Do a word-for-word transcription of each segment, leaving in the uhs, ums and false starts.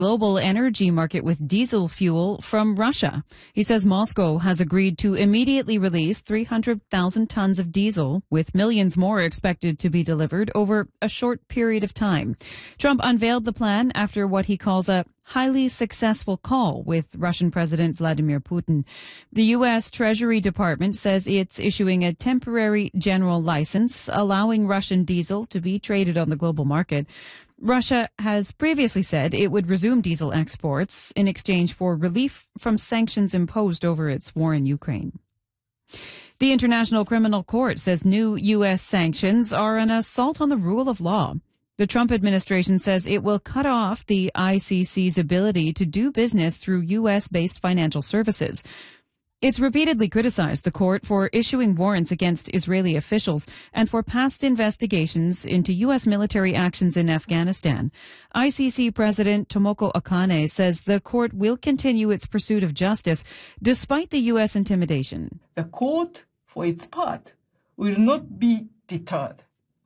global energy market with diesel fuel from Russia. He says Moscow has agreed to immediately release three hundred thousand tons of diesel, with millions more expected to be delivered over a short period of time. Trump unveiled the plan after what he calls a highly successful call with Russian President Vladimir Putin. The U S. Treasury Department says it's issuing a temporary general license allowing Russian diesel to be traded on the global market. Russia has previously said it would resume diesel exports in exchange for relief from sanctions imposed over its war in Ukraine. The International Criminal Court says new U S sanctions are an assault on the rule of law. The Trump administration says it will cut off the I C C's ability to do business through U S-based financial services. It's repeatedly criticized the court for issuing warrants against Israeli officials and for past investigations into U S military actions in Afghanistan. I C C President Tomoko Akane says the court will continue its pursuit of justice despite the U S intimidation. The court, for its part, will not be deterred.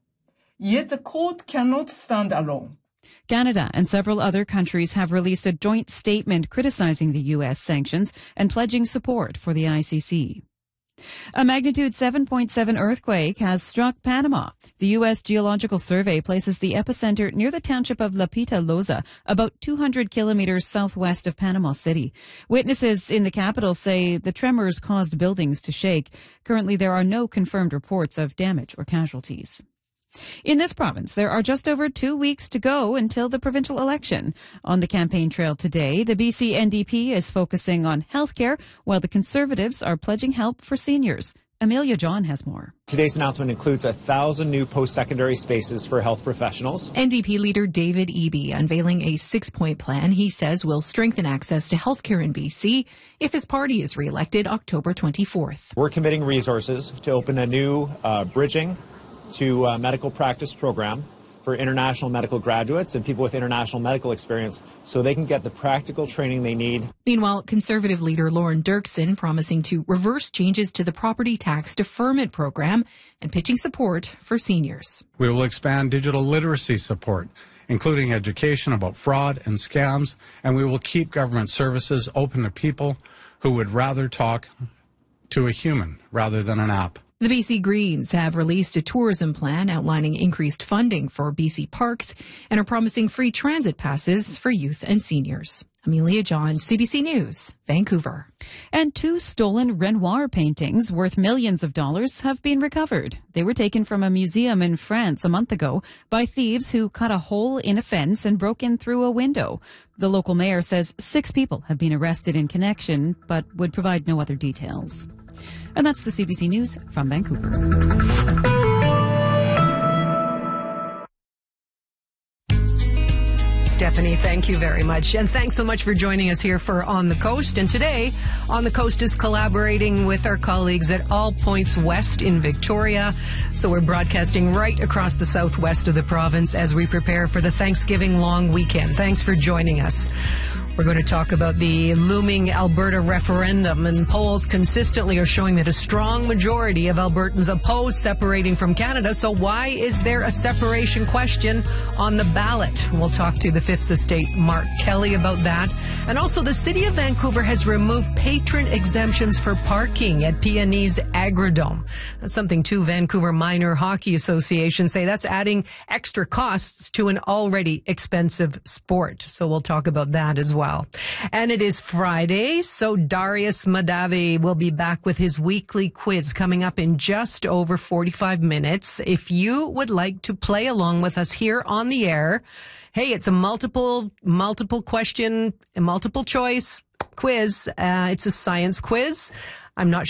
Yet the court cannot stand alone. Canada and several other countries have released a joint statement criticizing the U S sanctions and pledging support for the I C C. A magnitude seven point seven earthquake has struck Panama. The U S. Geological Survey places the epicenter near the township of La Pita-Loza, about two hundred kilometers southwest of Panama City. Witnesses in the capital say the tremors caused buildings to shake. Currently, there are no confirmed reports of damage or casualties. In this province, there are just over two weeks to go until the provincial election. On the campaign trail today, the B C N D P is focusing on healthcare, while the Conservatives are pledging help for seniors. Amelia John has more. Today's announcement includes a thousand new post-secondary spaces for health professionals. N D P leader David Eby unveiling a six-point plan he says will strengthen access to healthcare in B C if his party is re-elected October twenty-fourth. We're committing resources to open a new uh, bridging to a medical practice program for international medical graduates and people with international medical experience so they can get the practical training they need. Meanwhile, Conservative leader Lauren Dirksen promising to reverse changes to the property tax deferment program and pitching support for seniors. We will expand digital literacy support, including education about fraud and scams, and we will keep government services open to people who would rather talk to a human rather than an app. The B C Greens have released a tourism plan outlining increased funding for B C parks and are promising free transit passes for youth and seniors. Amelia John, C B C News, Vancouver. And two stolen Renoir paintings worth millions of dollars have been recovered. They were taken from a museum in France a month ago by thieves who cut a hole in a fence and broke in through a window. The local mayor says six people have been arrested in connection, but would provide no other details. And that's the C B C News from Vancouver. Stephanie, thank you very much. And thanks so much for joining us here for On the Coast. And today, On the Coast is collaborating with our colleagues at All Points West in Victoria. So we're broadcasting right across the southwest of the province as we prepare for the Thanksgiving long weekend. Thanks for joining us. We're going to talk about the looming Alberta referendum, and polls consistently are showing that a strong majority of Albertans oppose separating from Canada. So why is there a separation question on the ballot? We'll talk to the Fifth Estate Mark Kelly about that. And also, the City of Vancouver has removed patron exemptions for parking at P and E's Agrodome. That's something two Vancouver Minor Hockey Associations say that's adding extra costs to an already expensive sport. So we'll talk about that as well. And it is Friday, so Darius Madavi will be back with his weekly quiz coming up in just over forty-five minutes. If you would like to play along with us here on the air, hey, it's a multiple, multiple question, a multiple choice quiz. Uh, it's a science quiz. I'm not sure.